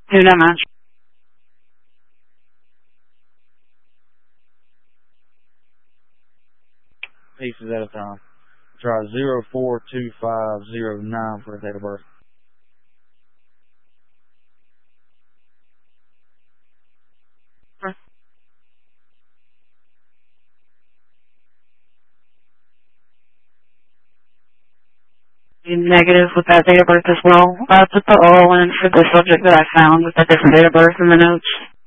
Who that match? Pieces at a time. Try 042509 for a date of birth. Negative with that date of birth as well. I put the all in for the subject that I found with a different date of birth in the notes.